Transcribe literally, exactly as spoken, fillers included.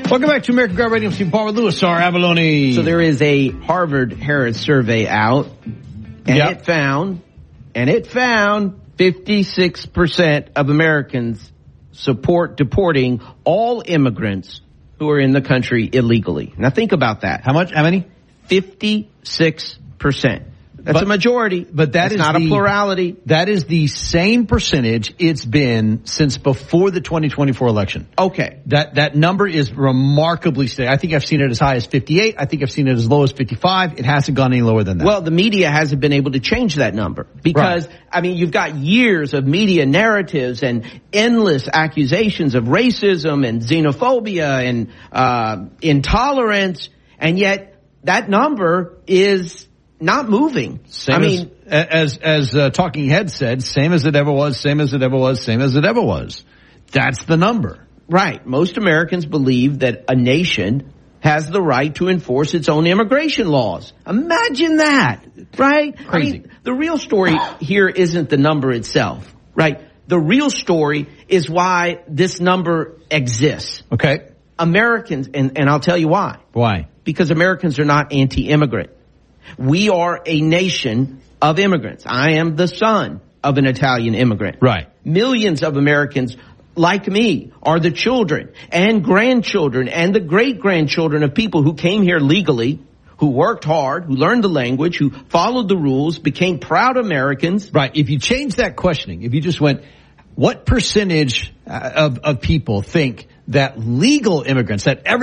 Welcome back to American Garden Radio. I'm Steve Paul with Louis R. Avalone. So there is a Harvard-Harris survey out, and yep. it found, and it found fifty-six percent of Americans support deporting all immigrants who are in the country illegally. Now think about that. How much? How many? fifty-six percent. That's but, a majority. But that That's is not the, a plurality. That is the same percentage it's been since before the twenty twenty-four election. Okay. That that number is remarkably steady. I think I've seen it as high as fifty-eight. I think I've seen it as low as fifty-five. It hasn't gone any lower than that. Well, the media hasn't been able to change that number because, right. I mean, you've got years of media narratives and endless accusations of racism and xenophobia and uh intolerance, and yet that number is not moving. Same I mean, as, as, as uh, Talking Head said, same as it ever was, same as it ever was, same as it ever was. That's the number. Right. Most Americans believe that a nation has the right to enforce its own immigration laws. Imagine that, right? Crazy. I mean, the real story here isn't the number itself, right? The real story is why this number exists. Okay. Americans, and, and I'll tell you why. Why? Because Americans are not anti-immigrant. We are a nation of immigrants. I am the son of an Italian immigrant. Right. Millions of Americans like me are the children and grandchildren and the great-grandchildren of people who came here legally, who worked hard, who learned the language, who followed the rules, became proud Americans. Right. If you change that questioning, if you just went, what percentage of, of people think that legal immigrants, that every